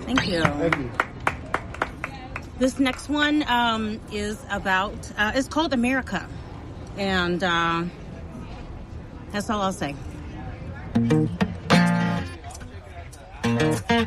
Thank you. Thank you. This next one is about, it's called America. And that's all I'll say.